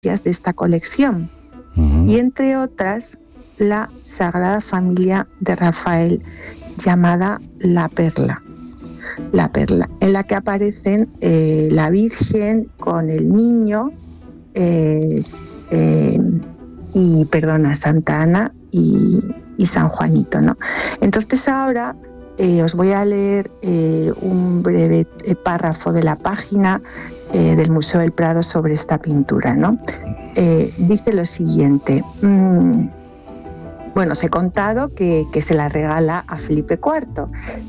de esta colección. Y entre otras, la Sagrada Familia de Rafael, llamada La Perla, en la que aparecen la Virgen con el niño, Santa Ana y San Juanito, ¿no? Entonces ahora os voy a leer un breve párrafo de la página del Museo del Prado sobre esta pintura, ¿no? Dice lo siguiente. Os he contado que se la regala a Felipe IV.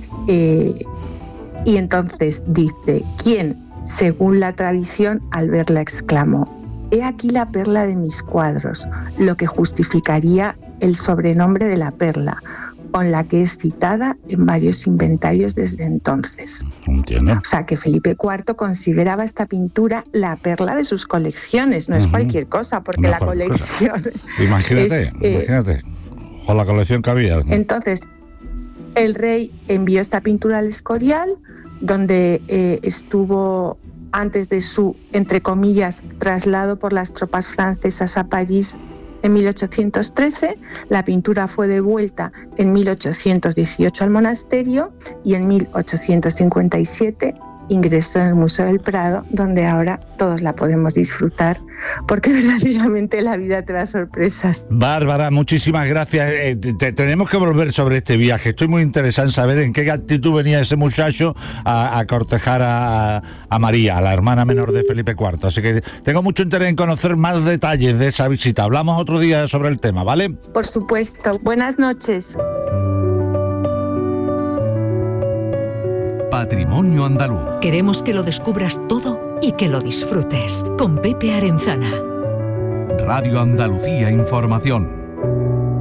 Y entonces dice, ¿quién, según la tradición, al verla exclamó: «He aquí la perla de mis cuadros», lo que justificaría el sobrenombre de la perla, con la que es citada en varios inventarios desde entonces. Entiendo. O sea, que Felipe IV consideraba esta pintura la perla de sus colecciones, no es cualquier cosa, porque la colección... Imagínate, con la colección que había, ¿no? Entonces, el rey envió esta pintura al Escorial, donde estuvo antes de su, entre comillas, traslado por las tropas francesas a París en 1813. La pintura fue devuelta en 1818 al monasterio y en 1857 ingresó en el Museo del Prado, donde ahora todos la podemos disfrutar, porque verdaderamente la vida te da sorpresas. Bárbara, muchísimas gracias. Tenemos que volver sobre este viaje. Estoy muy interesado en saber en qué actitud venía ese muchacho a cortejar a María, a la hermana menor de Felipe IV. Así que tengo mucho interés en conocer más detalles de esa visita. Hablamos otro día sobre el tema, ¿vale? Por supuesto. Buenas noches. Patrimonio Andaluz. Queremos que lo descubras todo y que lo disfrutes. Con Pepe Arenzana. Radio Andalucía Información.